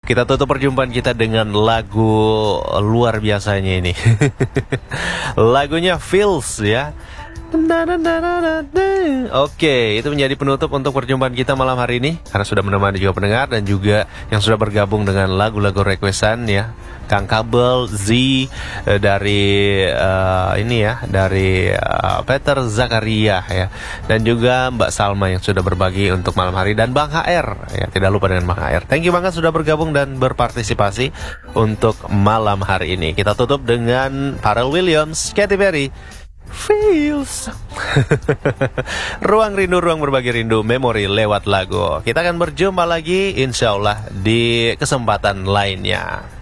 Kita tutup perjumpaan kita dengan lagu luar biasanya ini. Lagunya Feels ya. Oke, itu menjadi penutup untuk perjumpaan kita malam hari ini, karena sudah menemani juga pendengar dan juga yang sudah bergabung dengan lagu-lagu requestan ya. Kang Kabel, Z dari ini ya, dari Peter Zakaria ya, dan juga Mbak Salma yang sudah berbagi untuk malam hari, dan Bang HR ya, tidak lupa dengan Bang HR. Thank you banget sudah bergabung dan berpartisipasi untuk malam hari ini. Kita tutup dengan Pharrell Williams, Katy Perry, Feels. Ruang rindu, ruang berbagi rindu, memori lewat lagu. Kita akan berjumpa lagi insya Allah di kesempatan lainnya.